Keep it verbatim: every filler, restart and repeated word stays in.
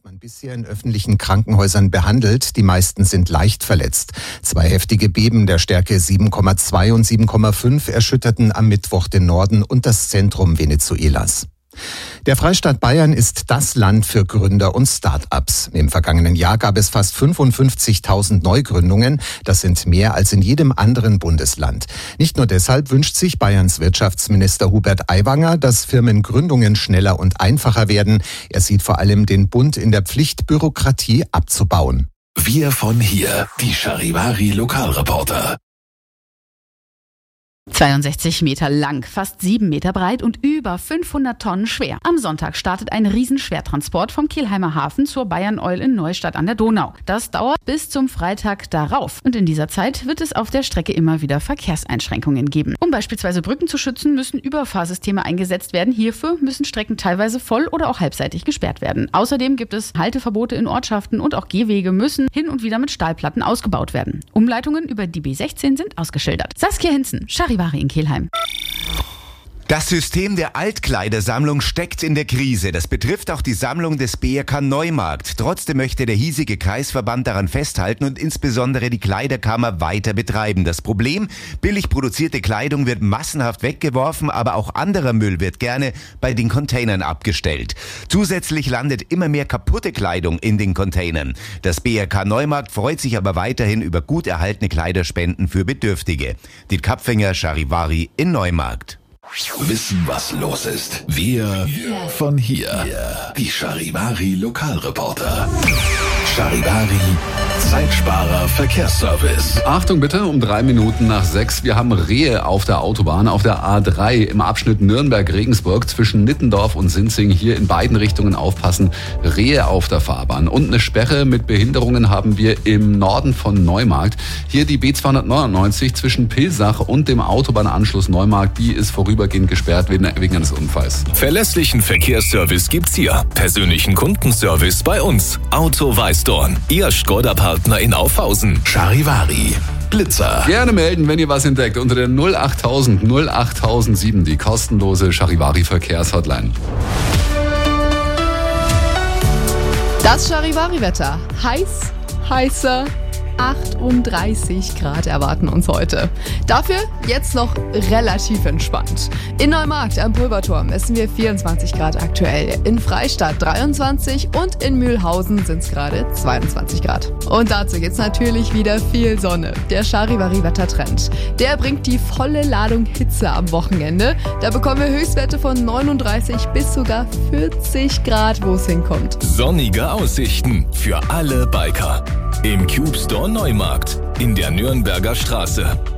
hat man bisher in öffentlichen Krankenhäusern behandelt. Die meisten sind leicht verletzt. Zwei heftige Beben der Stärke sieben Komma zwei und sieben Komma fünf erschütterten am Mittwoch den Norden und das Zentrum Venezuelas. Der Freistaat Bayern ist das Land für Gründer und Start-ups. Im vergangenen Jahr gab es fast fünfundfünfzigtausend Neugründungen. Das sind mehr als in jedem anderen Bundesland. Nicht nur deshalb wünscht sich Bayerns Wirtschaftsminister Hubert Aiwanger, dass Firmengründungen schneller und einfacher werden. Er sieht vor allem den Bund in der Pflicht, Bürokratie abzubauen. Wir von hier, die Charivari Lokalreporter. zweiundsechzig Meter lang, fast sieben Meter breit und über fünfhundert Tonnen schwer. Am Sonntag startet ein Riesenschwertransport vom Kielheimer Hafen zur Bayern Oil in Neustadt an der Donau. Das dauert bis zum Freitag darauf. Und in dieser Zeit wird es auf der Strecke immer wieder Verkehrseinschränkungen geben. Um beispielsweise Brücken zu schützen, müssen Überfahrsysteme eingesetzt werden. Hierfür müssen Strecken teilweise voll oder auch halbseitig gesperrt werden. Außerdem gibt es Halteverbote in Ortschaften und auch Gehwege müssen hin und wieder mit Stahlplatten ausgebaut werden. Umleitungen über die B sechzehn sind ausgeschildert. Saskia Hinzen, Charivari in Kelheim. Das System der Altkleidersammlung steckt in der Krise. Das betrifft auch die Sammlung des B R K Neumarkt. Trotzdem möchte der hiesige Kreisverband daran festhalten und insbesondere die Kleiderkammer weiter betreiben. Das Problem: billig produzierte Kleidung wird massenhaft weggeworfen, aber auch anderer Müll wird gerne bei den Containern abgestellt. Zusätzlich landet immer mehr kaputte Kleidung in den Containern. Das B R K Neumarkt freut sich aber weiterhin über gut erhaltene Kleiderspenden für Bedürftige. Die Kapfinger, Charivari in Neumarkt. Wissen, was los ist. Wir von hier. Die Charivari Lokalreporter. Charivari Zeitsparer Verkehrsservice. Achtung bitte, um drei Minuten nach sechs. Wir haben Rehe auf der Autobahn, auf der A drei im Abschnitt Nürnberg-Regensburg zwischen Nittendorf und Sinzing. Hier in beiden Richtungen aufpassen. Rehe auf der Fahrbahn. Und eine Sperre mit Behinderungen haben wir im Norden von Neumarkt. Hier die B zweihundertneunundneunzig zwischen Pilsach und dem Autobahnanschluss Neumarkt. Die ist vorübergehend gesperrt wegen eines Unfalls. Verlässlichen Verkehrsservice gibt's hier. Persönlichen Kundenservice bei uns. Auto Weißdorn. Ihr Skoda-Partner in Aufhausen. Charivari. Blitzer. Gerne melden, wenn ihr was entdeckt. Unter der null achttausend null achttausendsieben, die kostenlose Charivari Verkehrshotline. Das Charivari-Wetter. Heiß, heißer, achtunddreißig Grad erwarten uns heute. Dafür jetzt noch relativ entspannt. In Neumarkt am Pulverturm messen wir vierundzwanzig Grad aktuell. In Freistadt dreiundzwanzig und in Mühlhausen sind es gerade zweiundzwanzig Grad. Und dazu gibt's natürlich wieder viel Sonne. Der Charivari-Wettertrend. Der bringt die volle Ladung Hitze am Wochenende. Da bekommen wir Höchstwerte von neununddreißig bis sogar vierzig Grad, wo es hinkommt. Sonnige Aussichten für alle Biker. Im Cube Store Neumarkt in der Nürnberger Straße.